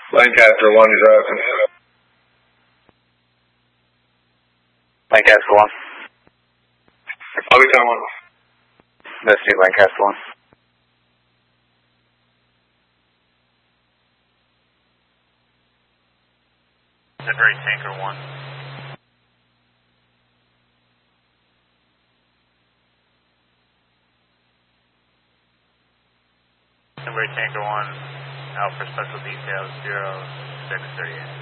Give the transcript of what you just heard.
Lancaster 1 is open. Lancaster 1. I'll be 10-1. Misty, Lancaster 1. Denver Tanker 1. Denver Tanker 1, out for special details 0638.